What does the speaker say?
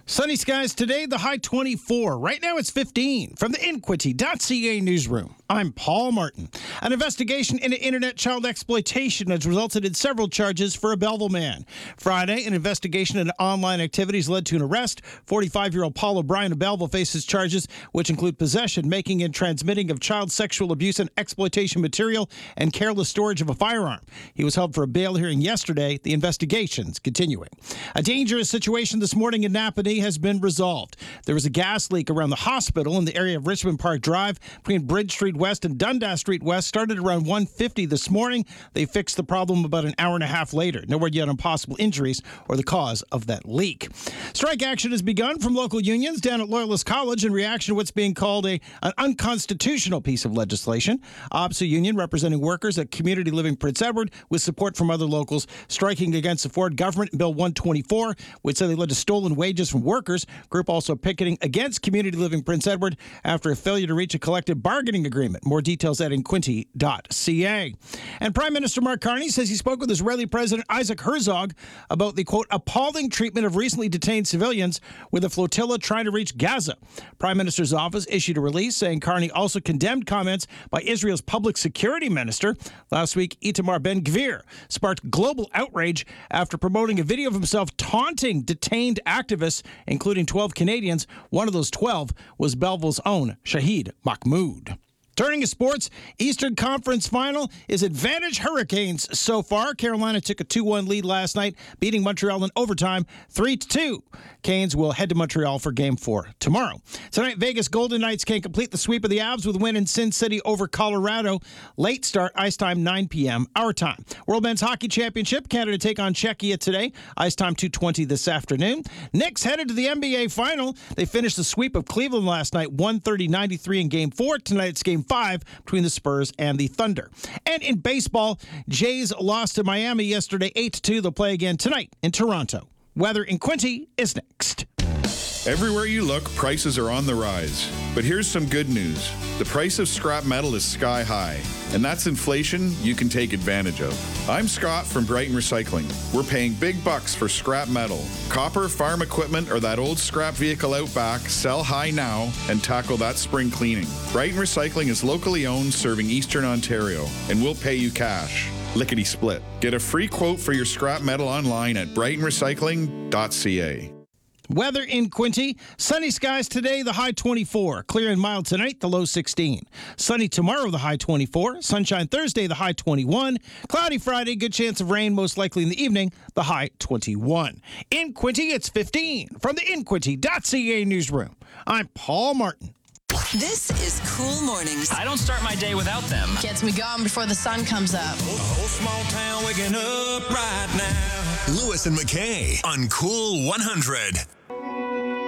Sunny skies today, the high 24. Right now it's 15. From the Inquity.ca newsroom, I'm Paul Martin. An investigation into internet child exploitation has resulted in several charges for a Belleville man. Friday, an investigation into online activities led to an arrest. 45-year-old Paul O'Brien of Belleville faces charges which include possession, making, and transmitting of child sexual abuse and exploitation material and careless storage of a firearm. He was held for a bail hearing yesterday. The investigation's continuing. A dangerous situation this morning in Napanee has been resolved. There was a gas leak around the hospital in the area of Richmond Park Drive between Bridge Street West and Dundas Street West. Started around 1:50 this morning. They fixed the problem about an hour and a half later. No word yet on possible injuries or the cause of that leak. Strike action has begun from local unions down at Loyalist College in reaction to what's being called an unconstitutional piece of legislation. OPSA union representing workers at Community Living Prince Edward with support from other locals striking against the Ford government in Bill 124, which said they led to stolen wages from workers. Group also picketing against Community Living Prince Edward after a failure to reach a collective bargaining agreement. More details at Inquity.ca. And Prime Minister Mark Carney says he spoke with Israeli President Isaac Herzog about the, quote, appalling treatment of recently detained civilians with a flotilla trying to reach Gaza. Prime Minister's office issued a release saying Carney also condemned comments by Israel's public security minister. Last week, Itamar Ben-Gvir sparked global outrage after promoting a video of himself taunting detained activists, including 12 Canadians. One of those 12 was Belleville's own Shahid Mahmoud. Turning to sports, Eastern Conference Final is advantage Hurricanes so far. Carolina took a 2-1 lead last night, beating Montreal in overtime 3-2. Canes will head to Montreal for Game 4 tomorrow. Tonight, Vegas Golden Knights can complete the sweep of the Avs with a win in Sin City over Colorado. Late start, ice time 9 p.m. our time. World Men's Hockey Championship, Canada take on Czechia today. Ice time 2:20 this afternoon. Knicks headed to the NBA Final. They finished the sweep of Cleveland last night, 130-93 in Game 4. Tonight it's Game 5 between the Spurs and the Thunder. And in baseball, Jays lost to Miami yesterday 8-2. They'll play again tonight in Toronto. Weather in Quincy is next. Everywhere you look, prices are on the rise. But here's some good news. The price of scrap metal is sky high, and that's inflation you can take advantage of. I'm Scott from Brighton Recycling. We're paying big bucks for scrap metal. Copper, farm equipment, or that old scrap vehicle out back, sell high now and tackle that spring cleaning. Brighton Recycling is locally owned, serving Eastern Ontario, and we'll pay you cash. Lickety split. Get a free quote for your scrap metal online at brightonrecycling.ca. Weather in Quincy. Sunny skies today, the high 24. Clear and mild tonight, the low 16. Sunny tomorrow, the high 24. Sunshine Thursday, the high 21. Cloudy Friday, good chance of rain, most likely in the evening, the high 21. In Quincy, it's 15. From the Inquity.ca newsroom, I'm Paul Martin. This is Cool Mornings. I don't start my day without them. Gets me going before the sun comes up. Whole small town waking up right now. Lewis and McKay on Cool 100.